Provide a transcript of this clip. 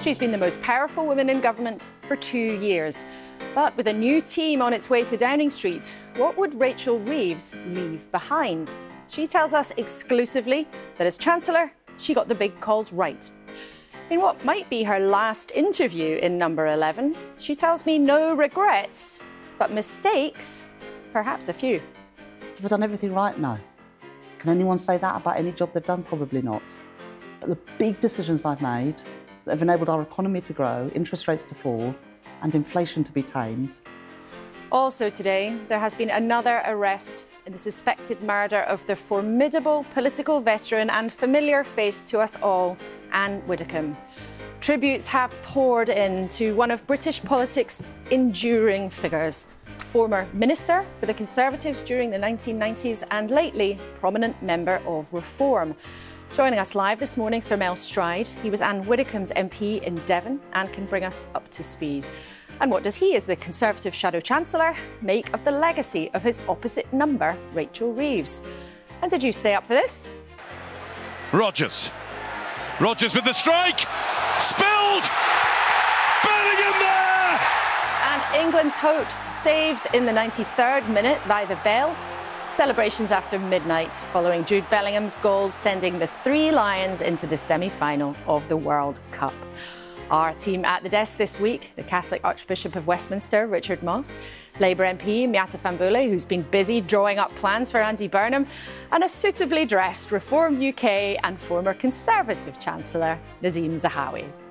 She's been the most powerful woman in government for 2 years. But with a new team on its way to Downing Street, what would Rachel Reeves leave behind? She tells us exclusively that as Chancellor, she got the big calls right. In what might be her last interview in Number 11, she tells me no regrets, but mistakes, perhaps a few. Have I done everything right? No. Can anyone say that about any job they've done? Probably not. But the big decisions I've made that have enabled our economy to grow, interest rates to fall, and inflation to be tamed. Also today, there has been another arrest in the suspected murder of the formidable political veteran and familiar face to us all, Anne Widdecombe. Tributes have poured in to one of British politics' enduring figures. Former Minister for the Conservatives during the 1990s and lately prominent member of Reform. Joining us live this morning, Sir Mel Stride. He was Anne Widdecombe's MP in Devon and can bring us up to speed. And what does he, as the Conservative Shadow Chancellor, make of the legacy of his opposite number, Rachel Reeves? And did you stay up for this? Rodgers with the strike! Spilled! Bellingham there! And England's hopes saved in the 93rd minute by the bell. Celebrations after midnight following Jude Bellingham's goals, sending the Three Lions into the semi-final of the World Cup. Our team at the desk this week, the Catholic Archbishop of Westminster, Richard Moth, Labour MP Miatta Fahnbulleh, who's been busy drawing up plans for Andy Burnham, and a suitably dressed Reform UK and former Conservative Chancellor, Nazim Zahawi.